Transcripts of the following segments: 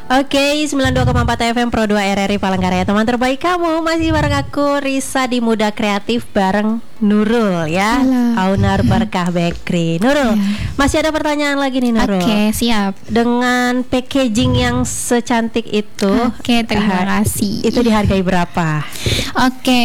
Oke, 92,4 FM Pro 2 RRI Palangkaraya. Teman terbaik kamu masih bareng aku Risa di Muda Kreatif bareng Nurul ya. Halo. Owner Berkah Bakery. Nurul, masih ada pertanyaan lagi nih Nurul. Oke, siap. Dengan packaging yang secantik itu, Oke, terima kasih. Itu dihargai berapa? Oke,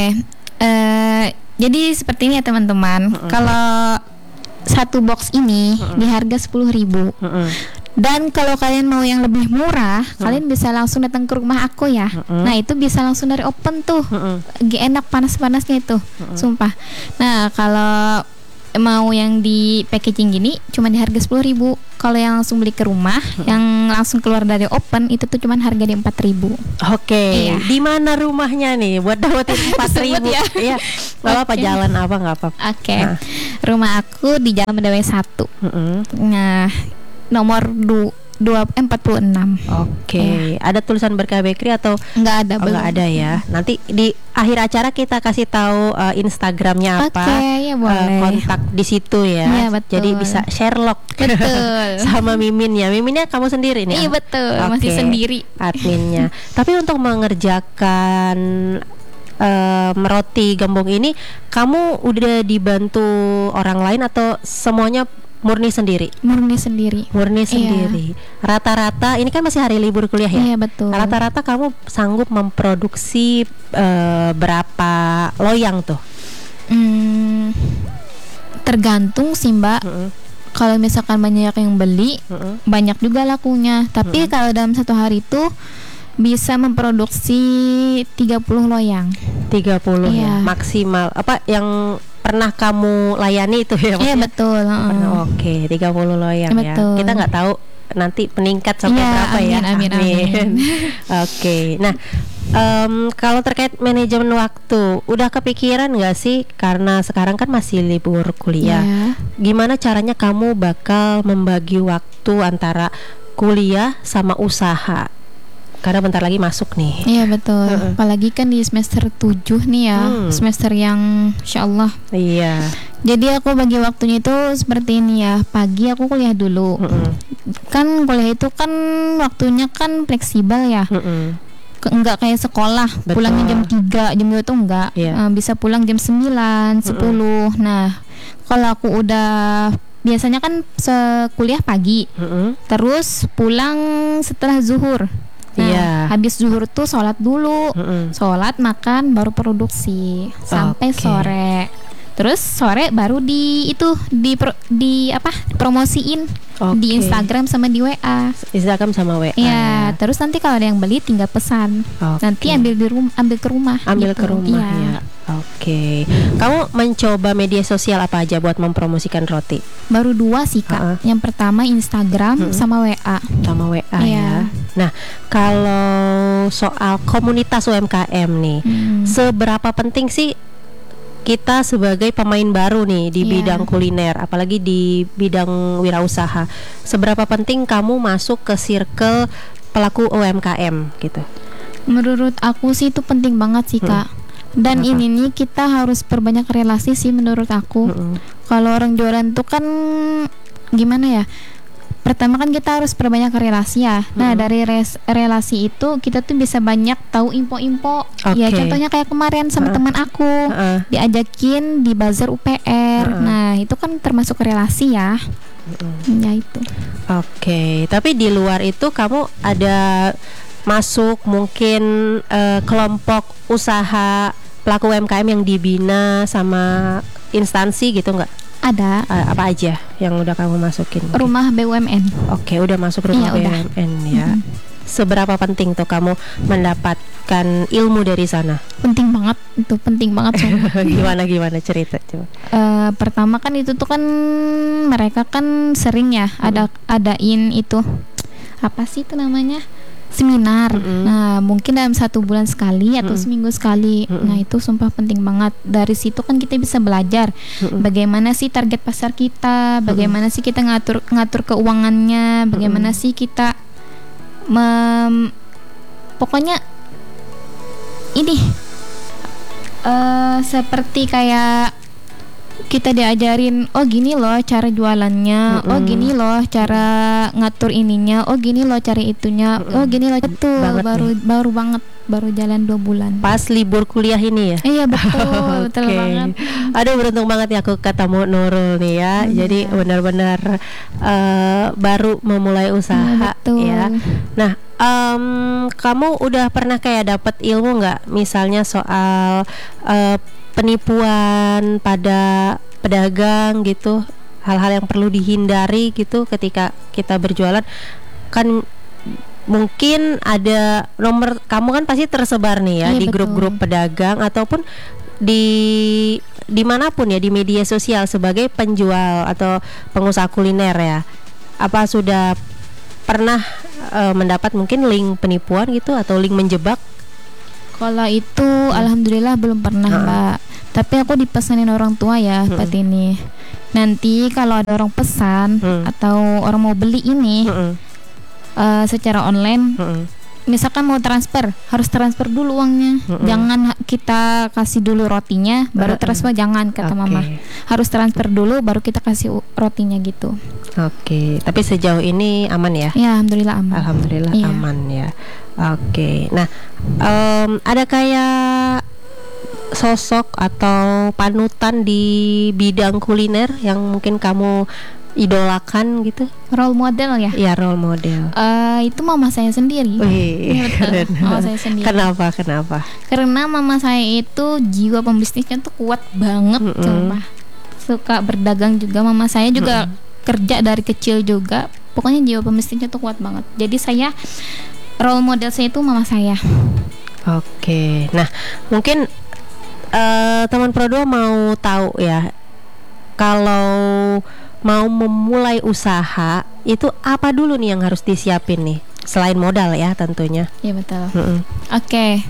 jadi seperti ini ya teman-teman. Kalau satu box ini di harga 10.000. Dan kalau kalian mau yang lebih murah, kalian bisa langsung datang ke rumah aku ya. Nah itu bisa langsung dari open tuh, lagi enak panas-panasnya itu, sumpah. Nah kalau mau yang di packaging gini, cuma di harga 10.000. Kalau yang langsung beli ke rumah, yang langsung keluar dari open itu tuh cuma harga di 4.000. Oke, Iya. di mana rumahnya nih buat dapetin 4.000? Sebut ya. Iya, nggak apa-apa, jalan apa nggak apa-apa. Oke, Nah. rumah aku di Jalan Medawai 1. Nah, nomor 46. Oke, ada tulisan Berkah Bakery atau Nggak ada, belum. nggak ada ya? Nanti di akhir acara kita kasih tahu Instagramnya apa, Oke, ya boleh. kontak di situ ya. Iya, betul. Jadi bisa Sherlock Betul. sama Miminnya. Miminnya kamu sendiri nih? Iya betul, Oke, masih sendiri. adminnya. Tapi untuk mengerjakan roti gembung ini, kamu udah dibantu orang lain atau semuanya murni sendiri? Murni sendiri. Murni Iya. sendiri. Rata-rata ini kan masih hari libur kuliah ya? Iya betul. Rata-rata kamu sanggup memproduksi berapa loyang tuh? Tergantung sih Mbak. Kalau misalkan banyak yang beli, banyak juga lakunya. Tapi kalau dalam satu hari itu bisa memproduksi 30 loyang. 30 ya Iya. maksimal. Apa yang pernah kamu layani itu ya? Iya maksudnya? betul. Pernah, oke, 30 loyang ya. Betul. Kita nggak tahu nanti peningkat sampai Iya, berapa ya. amin. Oke. Nah, kalau terkait manajemen waktu, udah kepikiran nggak sih, karena sekarang kan masih libur kuliah, Iya. gimana caranya kamu bakal membagi waktu antara kuliah sama usaha? Karena bentar lagi masuk nih. Iya betul. Apalagi kan di semester 7 nih ya. Semester yang insyaallah. Iya. Jadi aku bagi waktunya itu seperti ini ya. Pagi aku kuliah dulu. Kan kuliah itu kan waktunya kan fleksibel ya. Enggak kayak sekolah, Betul. pulangnya jam 3, jam 2 tuh enggak. Iya. Bisa pulang jam 9, 10. Nah, kalau aku udah biasanya kan kuliah pagi. Terus pulang setelah zuhur. Nah, Iya. habis zuhur tuh sholat dulu, sholat makan baru produksi sampai Oke. sore. Terus sore baru promosiin di Oke. Instagram sama di WA. Instagram sama WA. Ya, terus nanti kalau ada yang beli tinggal pesan. Oke. Nanti ambil ke rumah. Ambil gitu. ke rumah Iya. ya. Oke. Kamu mencoba media sosial apa aja buat mempromosikan roti? Baru 2 sih Kak. Yang pertama Instagram sama WA. Sama WA Iya. ya. Nah, kalau soal komunitas UMKM nih, seberapa penting sih kita sebagai pemain baru nih di Iya. bidang kuliner, apalagi di bidang wirausaha, seberapa penting kamu masuk ke circle pelaku UMKM gitu? Menurut aku sih itu penting banget sih Kak. Dan Kenapa? ini nih kita harus perbanyak relasi sih menurut aku. Kalau orang jualan tuh kan gimana ya? Pertama kan kita harus perbanyak relasi ya. Nah dari relasi itu kita tuh bisa banyak tahu info-info. Ya Oke. contohnya kayak kemarin sama teman aku diajakin di bazar UPR. Nah itu kan termasuk relasi ya. Ya itu. Oke, tapi di luar itu kamu ada masuk mungkin kelompok usaha pelaku UMKM yang dibina sama instansi gitu nggak? Ada Apa aja yang udah kamu masukin? rumah BUMN. Oke, udah masuk rumah Iya, udah. BUMN ya. Seberapa penting tuh kamu mendapatkan ilmu dari sana? Penting banget itu, penting banget sumpah. Gimana cerita coba? Pertama kan itu tuh kan mereka kan sering ya adain itu apa sih itu namanya, seminar. Nah mungkin dalam 1 bulan sekali atau seminggu sekali. Nah itu sumpah penting banget. Dari situ kan kita bisa belajar bagaimana sih target pasar kita, bagaimana sih kita ngatur keuangannya, bagaimana sih kita pokoknya ini seperti kayak kita diajarin, oh gini loh cara jualannya, oh gini loh cara ngatur ininya, oh gini loh cara itunya, oh gini loh itu baru banget baru jalan 2 bulan. Pas libur kuliah ini ya? Iya betul, betul banget. Aduh beruntung banget ya aku ketemu Nurul nih ya. Jadi benar-benar baru memulai usaha ya. Nah, kamu udah pernah kayak dapat ilmu nggak? Misalnya soal penipuan pada pedagang gitu, hal-hal yang perlu dihindari gitu ketika kita berjualan. Kan mungkin ada nomor kamu kan pasti tersebar nih ya, di grup-grup pedagang ataupun di dimanapun ya, di media sosial sebagai penjual atau pengusaha kuliner ya. Apa sudah pernah mendapat mungkin link penipuan gitu atau link menjebak? Kalau itu alhamdulillah belum pernah Mbak. Tapi aku dipesanin orang tua ya Pak ini. Nanti kalau ada orang pesan atau orang mau beli ini secara online, misalkan mau transfer, harus transfer dulu uangnya. Jangan kita kasih dulu rotinya baru transfer, jangan kata mama. Harus transfer dulu baru kita kasih rotinya gitu. Oke, tapi sejauh ini aman ya? Ya, alhamdulillah aman. Alhamdulillah aman ya. Oke, nah ada kayak sosok atau panutan di bidang kuliner yang mungkin kamu idolakan gitu? Role model ya? Iya, role model. Itu mama saya sendiri. Wih, keren. Mama saya sendiri. Kenapa? Karena mama saya itu jiwa pembisnisnya tuh kuat banget, coba. Suka berdagang juga. Mama saya juga kerja dari kecil juga. Pokoknya jiwa pembisnisnya tuh kuat banget. Jadi saya role model saya itu mama saya. Oke. Nah, mungkin teman Pro2 mau tahu ya, kalau mau memulai usaha itu apa dulu nih yang harus disiapin nih selain modal ya tentunya? Iya betul. Oke.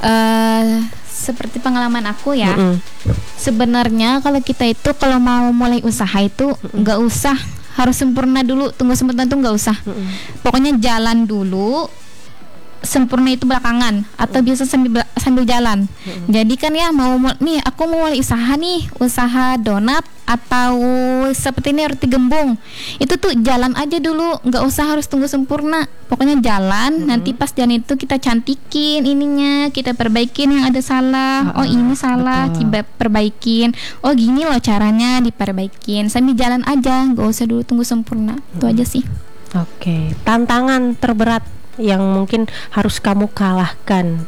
Seperti pengalaman aku ya, sebenarnya kalau kita itu kalau mau mulai usaha itu nggak usah harus sempurna dulu, tunggu sempurna tuh nggak usah. Pokoknya jalan dulu, sempurna itu belakangan atau biasa sambil jalan. Jadi kan ya nih aku mau mulai usaha nih, usaha donat atau seperti ini roti gembung. Itu tuh jalan aja dulu, nggak usah harus tunggu sempurna. Pokoknya jalan, nanti pas jalan itu kita cantikin ininya, kita perbaikin yang ada salah. Oh ini salah, coba perbaikin. Oh gini loh caranya diperbaikin. Sambil jalan aja, nggak usah dulu tunggu sempurna. Itu aja sih. Oke. Tantangan terberat yang mungkin harus kamu kalahkan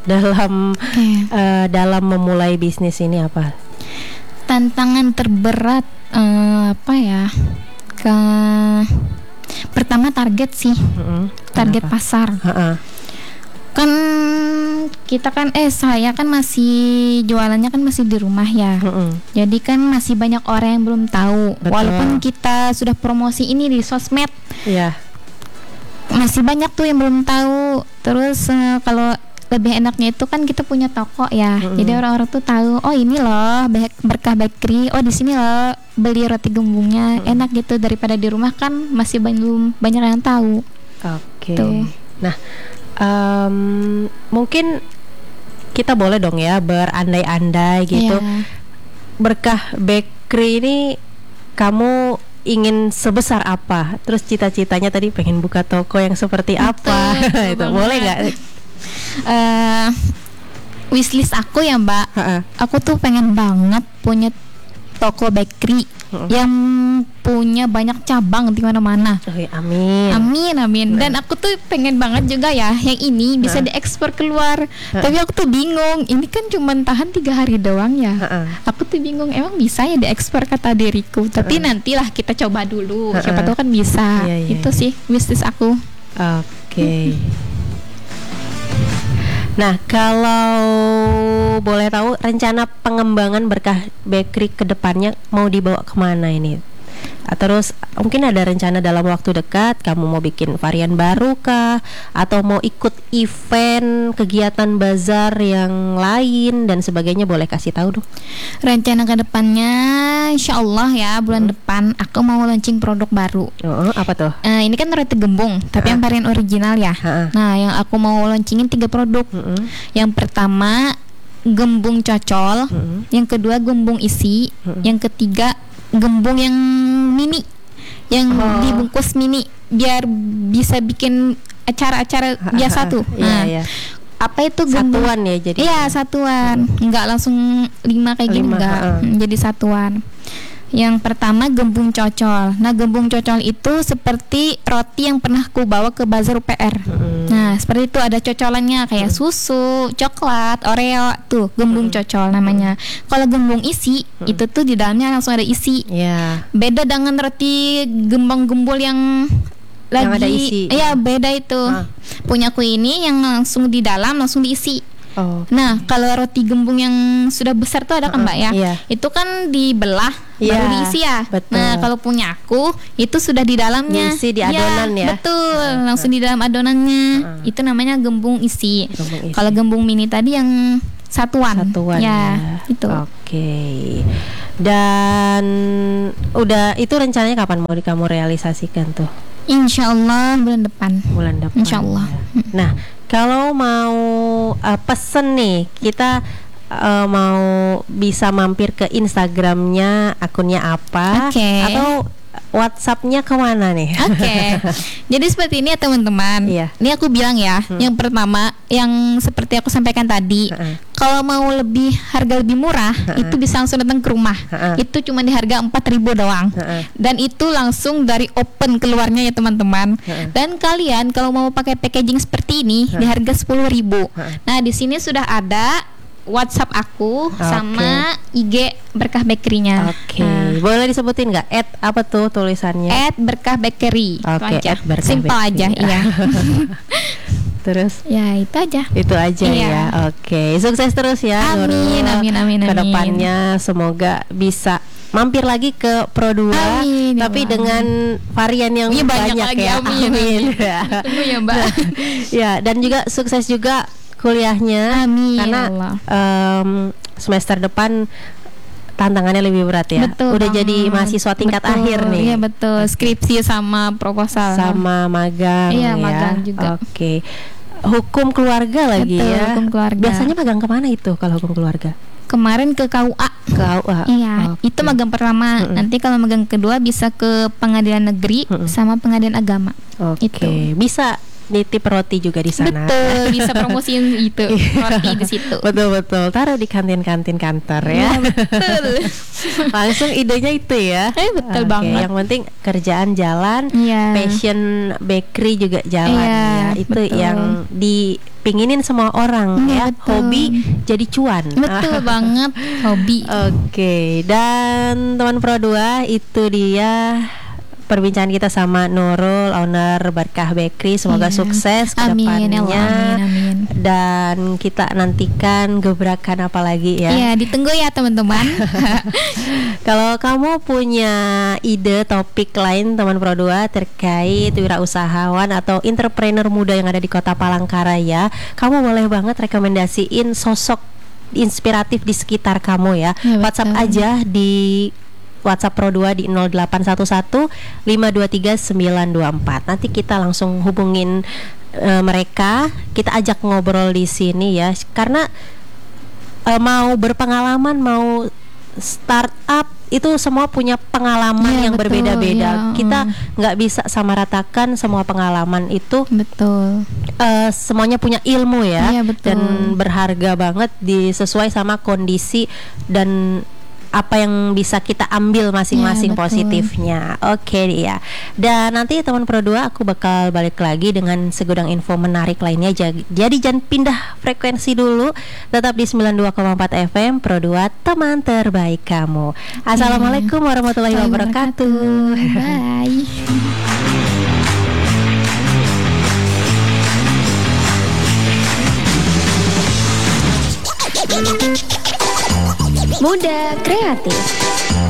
dalam memulai bisnis ini apa? Tantangan terberat apa ya? Pertama target sih, target pasar. Kan kita kan saya kan masih jualannya kan masih di rumah ya. Jadi kan masih banyak orang yang belum tahu. Walaupun kita sudah promosi ini di sosmed. Iya. Masih banyak tuh yang belum tahu. Terus kalau lebih enaknya itu kan kita punya toko ya. Jadi orang-orang tuh tahu, oh ini loh Berkah Bakery, oh di sini loh beli roti gembungnya. Enak gitu daripada di rumah kan masih belum banyak yang tahu. Oke. Nah, mungkin kita boleh dong ya berandai-andai gitu. Berkah Bakery ini kamu ingin sebesar apa? Terus cita-citanya tadi pengen buka toko yang seperti apa? Itu boleh nggak? Wishlist aku ya Mbak. Aku tuh pengen banget punya toko bakery yang punya banyak cabang di mana-mana. Amin. Dan aku tuh pengen banget juga ya yang ini bisa diekspor keluar. Tapi aku tuh bingung, ini kan cuma tahan 3 hari doang ya. Aku tuh bingung, emang bisa ya diekspor kata diriku. Tapi nantilah kita coba dulu. Siapa tahu kan bisa. Itu sih wishlist aku. Oke. Nah, kalau boleh tahu rencana pengembangan Berkah Bakery ke depannya mau dibawa kemana ini? Terus mungkin ada rencana dalam waktu dekat kamu mau bikin varian baru kah? Atau mau ikut event, kegiatan bazar yang lain dan sebagainya, boleh kasih tahu dong? Rencana ke depannya insya Allah ya bulan depan aku mau launching produk baru. Apa tuh? Ini kan roti gembung tapi yang varian original ya. Nah yang aku mau launchingin 3 produk. Yang pertama gembung cocol, yang kedua gembung isi, yang ketiga gembung yang mini, yang dibungkus mini biar bisa bikin acara-acara biasa tuh. Nah, apa itu gembung? Satuan ya jadi. Iya, satuan. Enggak langsung 5 kayak gini enggak. Jadi satuan. Yang pertama gembung cocol. Nah, gembung cocol itu seperti roti yang pernah ku bawa ke bazar UPR. Nah, seperti itu ada cocolannya kayak susu, coklat, Oreo tuh, gembung cocol namanya. Kalau gembung isi itu tuh di dalamnya langsung ada isi. Beda dengan roti gembang-gembul yang ada isi. Iya, beda itu. Punyaku ini yang langsung di dalam langsung diisi. Nah, kalau roti gembung yang sudah besar tuh ada kan Mbak ya? Itu kan dibelah baru diisi ya. Betul. Nah, kalau punya aku itu sudah di dalamnya. Diisi di adonan ya. Betul, langsung di dalam adonannya. Itu namanya gembung isi. Kalau gembung mini tadi yang satuan. Ya, itu. Oke. Dan udah itu rencananya kapan mau kamu realisasikan tuh? Insya Allah bulan depan. Insya Allah. Nah, kalau mau pesen nih, kita mau bisa mampir ke Instagramnya, akunnya apa? Atau WhatsAppnya kemana nih? Jadi seperti ini ya teman-teman. Ini aku bilang ya, yang pertama yang seperti aku sampaikan tadi, kalau mau harga lebih murah, itu bisa langsung datang ke rumah. Itu cuma di harga 4.000 doang. Dan itu langsung dari open keluarnya ya teman-teman. Dan kalian kalau mau pakai packaging seperti ini di harga 10.000. Nah, di sini sudah ada WhatsApp aku sama IG Berkah Bakery-nya. Boleh disebutin nggak? Apa tuh tulisannya? @Berkah Bakery. Itu aja. Simpel aja, iya. Terus? Ya itu aja. Itu aja ya. Sukses terus ya. Amin. Kedepannya semoga bisa mampir lagi ke Pro2, tapi dengan varian yang banyak ya. Amin. Tunggu ya Mbak. Ya, dan juga sukses juga kuliahnya. Karena semester depan tantangannya lebih berat ya. Udah jadi mahasiswa tingkat akhir nih. Iya betul. Skripsi sama proposal. Sama magang. Iya, magang juga. Hukum keluarga lagi ya. Hukum keluarga. Biasanya magang kemana itu kalau hukum keluarga? Kemarin ke KUA. Iya, itu magang pertama. Nanti kalau magang kedua bisa ke pengadilan negeri sama pengadilan agama. Itu. Bisa nitip roti juga di sana. Betul, bisa promosiin itu roti di situ. Betul. Taruh di kantin-kantin kantor ya. Betul. Langsung idenya itu ya. Betul banget. Yang penting kerjaan jalan, passion bakery juga jalan ya. Itu yang dipinginin semua orang ya. Betul. Hobi jadi cuan. Betul banget, hobi. Dan teman Pro2 itu dia perbincangan kita sama Nurul, owner Berkah Bakery. Semoga sukses ke depannya. Amin. Dan kita nantikan gebrakan apa lagi ya. Iya, ditunggu ya teman-teman. Kalau kamu punya ide topik lain teman Pro2 terkait wirausahawan atau entrepreneur muda yang ada di Kota Palangkaraya, kamu boleh banget rekomendasiin sosok inspiratif di sekitar kamu ya. WhatsApp aja di WhatsApp Pro2 di 0811 523 924. Nanti kita langsung hubungin mereka, kita ajak ngobrol di sini ya. Karena mau berpengalaman, mau startup itu semua punya pengalaman yang berbeda-beda. Kita nggak bisa samaratakan semua pengalaman itu. Semuanya punya ilmu ya, dan berharga banget sesuai sama kondisi dan apa yang bisa kita ambil masing-masing positifnya. Ya. Dan nanti teman Pro2 aku bakal balik lagi dengan segudang info menarik lainnya. Jadi jangan pindah frekuensi dulu. Tetap di 92,4 FM Pro2, teman terbaik kamu. Assalamualaikum warahmatullahi wabarakatuh. Bye. Muda Kreatif.